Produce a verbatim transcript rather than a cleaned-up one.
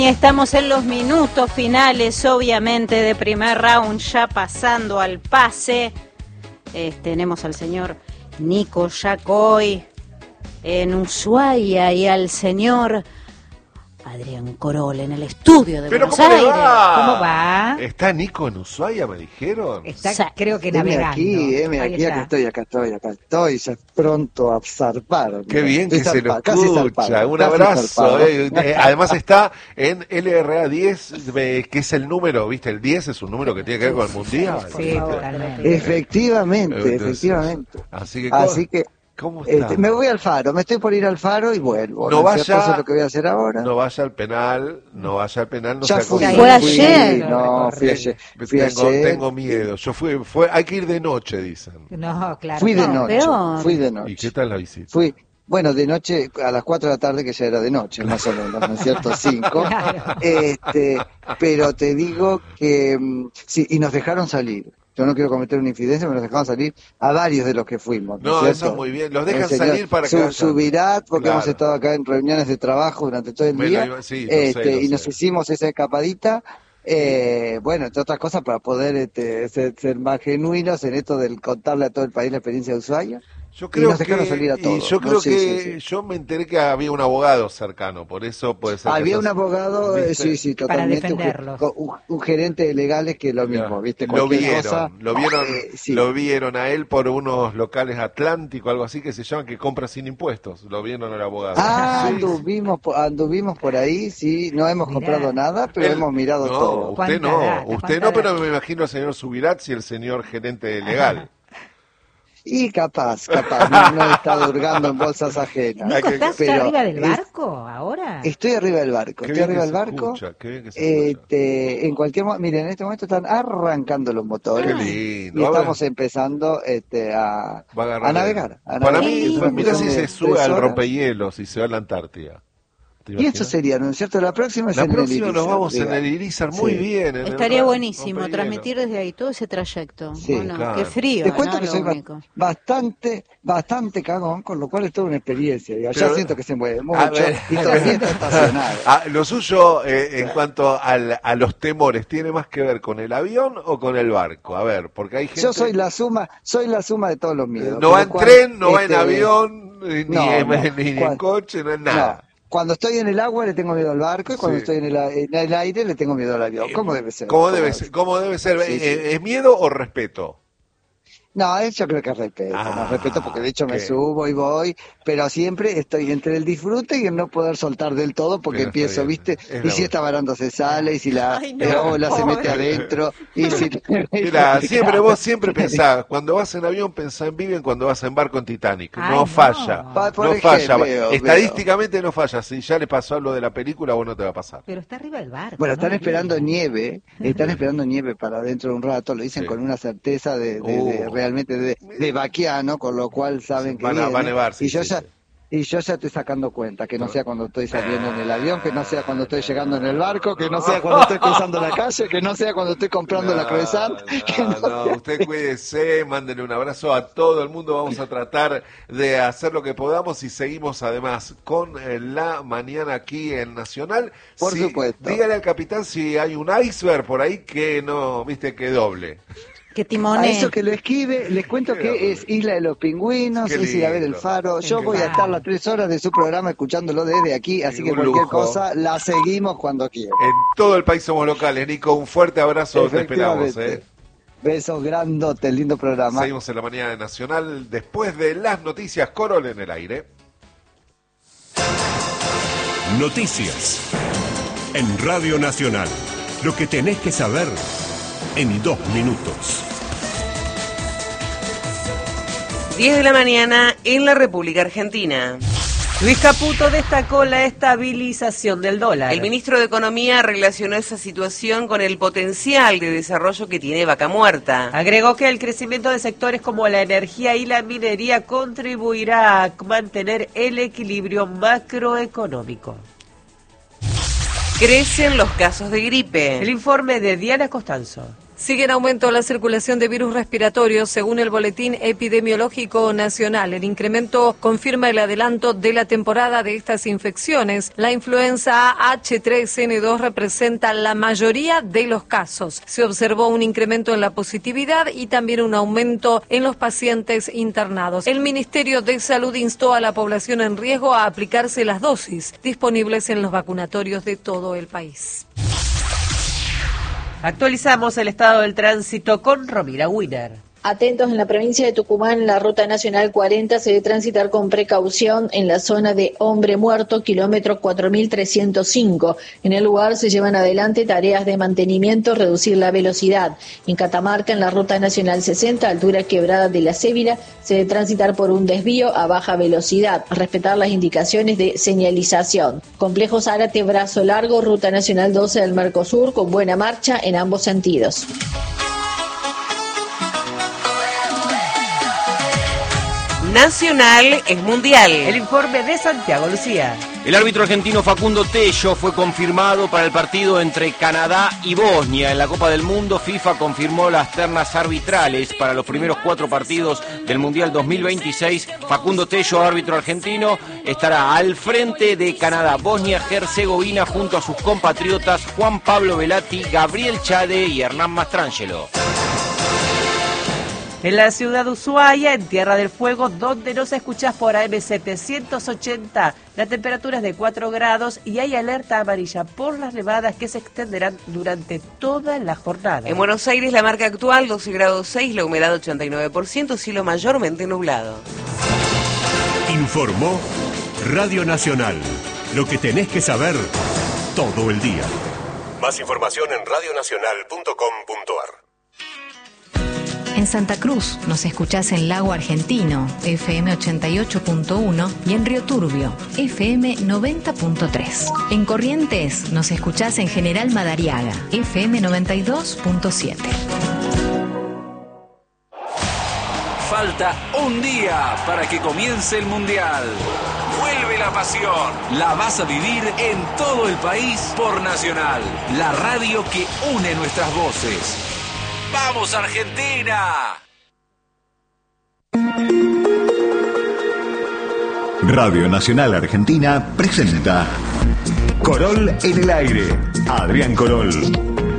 Estamos en los minutos finales, obviamente, de primer round, ya pasando al pase. Eh, tenemos al señor Nico Yacoy en Ushuaia y al señor Adrián Corol en el estudio de ¿Pero Buenos cómo Aires. va? ¿Cómo va? ¿Está Nico en Ushuaia, me dijeron? Está, Sí. creo que Heme navegando. aquí, heme Ahí aquí, está. acá estoy, acá estoy, acá estoy, ya pronto a zarpar. Qué bien Estoy que se lo zarpado, casi escucha. zarpado, Un casi abrazo. zarpado. eh. Eh, Además está en L R A diez, eh, que es el número, ¿viste? El diez es un número que tiene que ver con el Mundial. Sí, ¿viste? totalmente. Efectivamente, Entonces, efectivamente. Así que, Así que ¿cómo está? este, me voy al Faro, me estoy por ir al Faro y vuelvo. No ¿no es cierto? vaya- Eso es lo que voy a hacer ahora. No vaya al penal, no vaya al penal, no ya sea fui, Ya Fue fui, ayer. No, fui ayer. Fui tengo, ayer. tengo miedo. Yo fui, fue, hay que ir de noche, dicen. No, claro. Fui de No, noche, peor. fui de ¿Y noche. qué tal la visita? Fui, bueno, de noche a las cuatro de la tarde, que ya era de noche, más o menos, ¿no es cierto? cinco. Claro. Este, pero te digo que mm, sí, y nos dejaron salir. Yo no quiero cometer una infidencia, pero nos dejaron salir a varios de los que fuimos. No, es eso cierto? es muy bien. Los dejan El señor salir para que Su- vayan. Subirá, porque Claro. hemos estado acá en reuniones de trabajo durante todo el Me lo día, iba- sí, lo sé, este, lo y sé. nos hicimos esa escapadita. Eh, bueno, entre otras cosas, para poder este, ser, ser más genuinos en esto del contarle a todo el país la experiencia de Ushuaia. Yo Y creo nos dejaron que, salir a y todos, yo ¿no? creo Sí, que sí, sí. yo me enteré que había un abogado cercano, por eso puede ser. que Había un esas- abogado, eh, ¿viste? sí, sí, Para totalmente. Un, ge- defenderlos. co- un- un gerente de legales que es lo mismo, ¿viste? Lo Cualquier vieron, cosa, lo vieron, eh, sí. lo vieron a él por unos locales Atlántico, algo así que se llaman que compra sin impuestos. Lo vieron al abogado. Ah, Sí. anduvimos, po- anduvimos por ahí, sí, no hemos Mirá. comprado nada, pero Él- hemos mirado no, todo. usted Cuánta no, data, usted cuánta no, pero data. me imagino al señor Subirats y el señor gerente legal. Y capaz, capaz, no, no he estado hurgando en bolsas ajenas. Hay Nico, que- ¿estás pero arriba del es- barco ahora? Estoy arriba del barco, Qué estoy bien arriba que del se barco. escucha, qué bien que se escucha. Este, en cualquier momento, miren, en este momento están arrancando los motores. Qué lindo. Y A ver. estamos empezando este, a, Va a, agarrar a navegar. a Para navegar. mí, Es una mira si cuestión se de sube tres al horas. rompehielos y se va a la Antártida. ¿Te Y eso imaginas? sería, ¿no es cierto? La próxima es La en el próxima nos Irizar, vamos en digamos. el Irizar, muy Sí. bien. en el Estaría ra- buenísimo rompehielos. transmitir desde ahí todo ese trayecto. Sí, ¿O no? claro. Qué frío, Te cuento ¿no? que Lo soy ba- único. bastante, bastante cagón, con lo cual es toda una experiencia. Y allá Pero- siento que se mueve A mucho ver, y a todavía ver. está estacionado. Ah, lo suyo, eh, en cuanto al- a los temores, ¿tiene más que ver con el avión o con el barco? A ver, porque hay gente... Yo soy la suma, soy la suma de todos los miedos. No con va lo en cual, tren, no va en este, avión, ni, no, en, no. ni en Cuan- coche, no es no. nada. Cuando estoy en el agua le tengo miedo al barco y cuando Sí. estoy en el, a- en el aire le tengo miedo al avión. ¿Cómo debe ser? ¿Cómo debe ser? ¿Cómo debe ser? Sí, Eh, sí. eh, ¿Es miedo o respeto? No, eso yo creo que es respeto, Ah, no respeto porque de hecho me qué- subo y voy, pero siempre estoy entre el disfrute y el no poder soltar del todo porque Pero está empiezo, bien, ¿viste? es Y la si esta baranda se sale y si la, Ay, no, la ola se pobre. mete adentro y si... Mira, siempre vos siempre pensás, cuando vas en avión pensá en Vivian, cuando vas en barco en Titanic. Ay, no no. falla, Pa- por no ejemplo, falla. veo, Estadísticamente no falla. Si ya le pasó algo de la película, vos no te va a pasar. Pero está arriba del barco. Bueno, ¿no? están esperando nieve, están esperando nieve para dentro de un rato, lo dicen Sí. con una certeza de, de- de- Uh. realmente de, de vaquiano, con lo cual saben que Van a- viene. va a nevar, sí, y yo sí, ya sí. y yo ya estoy sacando cuenta, que no sea cuando estoy saliendo en el avión, que no sea cuando estoy llegando en el barco, que no sea cuando estoy cruzando la calle, que no sea cuando estoy comprando la croissant. que No, no no, sea- usted cuídese, mándele un abrazo a todo el mundo. Vamos a tratar de hacer lo que podamos y seguimos además con eh, la mañana aquí en Nacional. Por Si- supuesto. Dígale al capitán si hay un iceberg por ahí que no, viste, que doble. Que A timonee. eso que lo esquive, les cuento Qué que horrible. es Isla de los Pingüinos, Qué es ir a ver el lindo. faro. Yo Qué voy a lindo. estar las tres horas de su programa escuchándolo desde aquí, así que Un cualquier lujo. cosa la seguimos cuando quieran. En todo el país somos locales. Nico, un fuerte abrazo, te esperamos. Efectivamente. ¿eh? Besos grandotes, lindo programa. Seguimos en la mañana de Nacional después de las noticias. Corol en el aire. Noticias. En Radio Nacional. Lo que tenés que saber en dos minutos. diez de la mañana en la República Argentina. Luis Caputo destacó la estabilización del dólar. El ministro de Economía relacionó esa situación con el potencial de desarrollo que tiene Vaca Muerta. Agregó que el crecimiento de sectores como la energía y la minería contribuirá a mantener el equilibrio macroeconómico. Crecen los casos de gripe. El informe de Diana Costanzo. Sigue en aumento la circulación de virus respiratorios, según el Boletín Epidemiológico Nacional. El incremento confirma el adelanto de la temporada de estas infecciones. La influenza H tres N dos representa la mayoría de los casos. Se observó un incremento en la positividad y también un aumento en los pacientes internados. El Ministerio de Salud instó a la población en riesgo a aplicarse las dosis disponibles en los vacunatorios de todo el país. Actualizamos el estado del tránsito con Romina Winner. Atentos, en la provincia de Tucumán, la ruta nacional cuarenta se debe transitar con precaución en la zona de Hombre Muerto, kilómetro cuatro mil trescientos cinco. En el lugar se llevan adelante tareas de mantenimiento, reducir la velocidad. En Catamarca, en la ruta nacional sesenta, altura Quebrada de la Cébila, se debe transitar por un desvío a baja velocidad, respetar las indicaciones de señalización. Complejo Zárate, Brazo Largo, ruta nacional doce del Mercosur, con buena marcha en ambos sentidos. Nacional es mundial. El informe de Santiago Lucía. El árbitro argentino Facundo Tello fue confirmado para el partido entre Canadá y Bosnia. En la Copa del Mundo, FIFA confirmó las ternas arbitrales para los primeros cuatro partidos del Mundial dos mil veintiséis. Facundo Tello, árbitro argentino, estará al frente de Canadá, Bosnia, Herzegovina, junto a sus compatriotas Juan Pablo Velati, Gabriel Chade y Hernán Mastrangelo. En la ciudad de Ushuaia, en Tierra del Fuego, donde nos escuchás por A M setecientos ochenta, la temperatura es de cuatro grados y hay alerta amarilla por las nevadas que se extenderán durante toda la jornada. En Buenos Aires, la marca actual doce grados seis, la humedad ochenta y nueve por ciento, cielo mayormente nublado. Informó Radio Nacional. Lo que tenés que saber todo el día. Más información en radio nacional punto com punto ar. En Santa Cruz nos escuchás en Lago Argentino, F M ochenta y ocho punto uno, y en Río Turbio, F M noventa punto tres. En Corrientes nos escuchás en General Madariaga, F M noventa y dos punto siete. Falta un día para que comience el Mundial. Vuelve la pasión. La vas a vivir en todo el país por Nacional, la radio que une nuestras voces. ¡Vamos, Argentina! Radio Nacional Argentina presenta Corol en el aire. Adrián Corol.